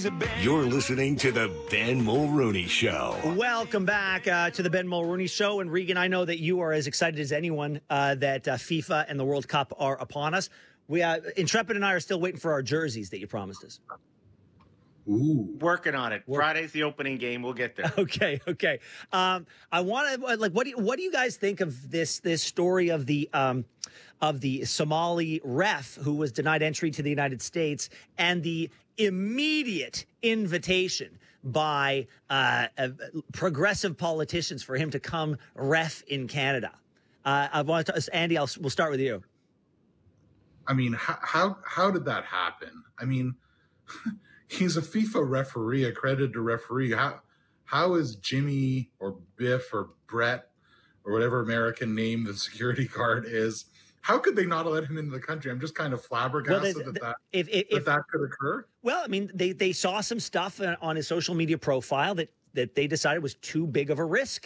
You're listening to the Ben Mulrooney Show. Welcome back to the Ben Mulrooney Show. And Regan, I know that you are as excited as anyone that FIFA and the World Cup are upon us. We Intrepid and I are still waiting for our jerseys that you promised us. Ooh. Working on it. Friday's the opening game. We'll get there. Okay. I want to what do you guys think of this story of the Somali ref who was denied entry to the United States and the immediate invitation by progressive politicians for him to come ref in Canada? I want to, Andy. We'll start with you. I mean, how did that happen? I mean. He's a FIFA referee, accredited referee. How is Jimmy or Biff or Brett or whatever American name the security guard is? How could they not let him into the country? I'm just kind of flabbergasted that could occur. Well, I mean, they saw some stuff on his social media profile that they decided was too big of a risk.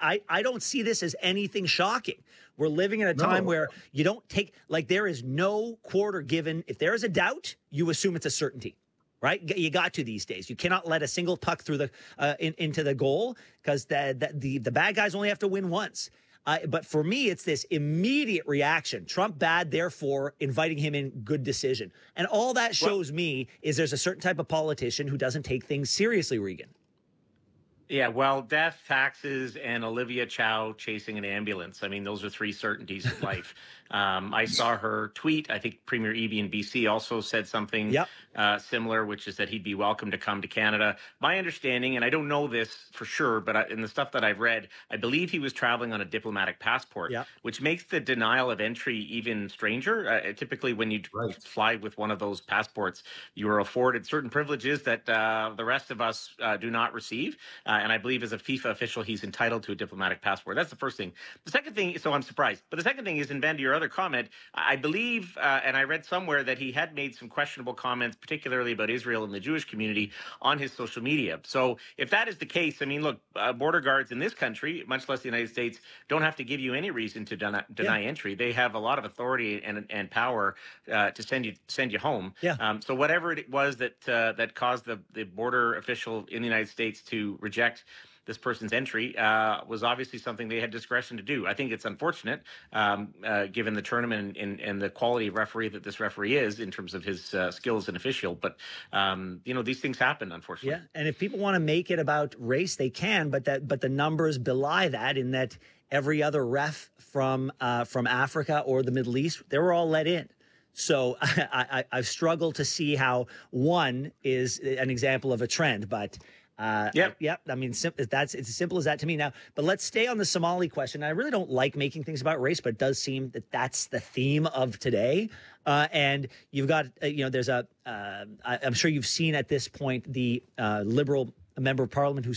I don't see this as anything shocking. We're living in a time where you don't take, there is no quarter given. If there is a doubt, you assume it's a certainty. Right, you got to these days. You cannot let a single puck through the into the goal because the bad guys only have to win once. But for me, it's this immediate reaction. Trump bad, therefore inviting him in, good decision. And all that shows me is there's a certain type of politician who doesn't take things seriously, Regan. Yeah, well, death, taxes, and Olivia Chow chasing an ambulance. I mean, those are three certainties in life. I saw her tweet. I think Premier Eby in BC also said something similar, which is that he'd be welcome to come to Canada. My understanding, and I don't know this for sure, but in the stuff that I've read, I believe he was traveling on a diplomatic passport, which makes the denial of entry even stranger. Typically, when you fly with one of those passports, you are afforded certain privileges that the rest of us do not receive. And I believe as a FIFA official, he's entitled to a diplomatic passport. That's the first thing. The second thing, so I'm surprised. But the second thing is, in Ben, to your other comment, I believe, and I read somewhere that he had made some questionable comments, particularly about Israel and the Jewish community, on his social media. So if that is the case, I mean, look, border guards in this country, much less the United States, don't have to give you any reason to deny entry. They have a lot of authority and power to send you home. So whatever it was that caused the border official in the United States to reject this person's entry was obviously something they had discretion to do. I think it's unfortunate, given the tournament and the quality of referee that this referee is in terms of his skills and official. But, these things happen, unfortunately. Yeah, and if people want to make it about race, they can, but the numbers belie that in that every other ref from Africa or the Middle East, they were all let in. So I've struggled to see how one is an example of a trend, but... I mean, it's as simple as that to me now. But let's stay on the Somali question. I really don't like making things about race, but it does seem that that's the theme of today. And you've got, there's I'm sure you've seen at this point the Liberal member of Parliament who